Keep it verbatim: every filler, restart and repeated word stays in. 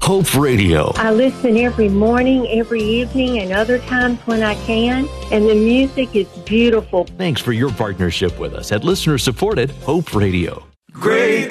Hope Radio. I listen every morning, every evening, and other times when I can, and the music is beautiful. Thanks for your partnership with us at listener-supported Hope Radio. Great